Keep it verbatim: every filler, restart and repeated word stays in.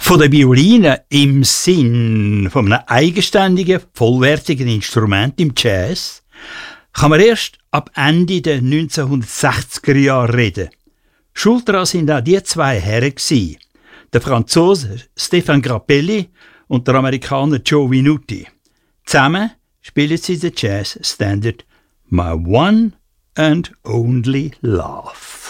Von der Violine im Sinn von einem eigenständigen, vollwertigen Instrument im Jazz kann man erst ab Ende der neunzehnhundertsechziger Jahre reden. Schuld daran sind auch die zwei Herren gewesen, der Franzose Stéphane Grappelli und der Amerikaner Joe Venuti. Zusammen spielen sie den Jazz Standard My One and Only Love.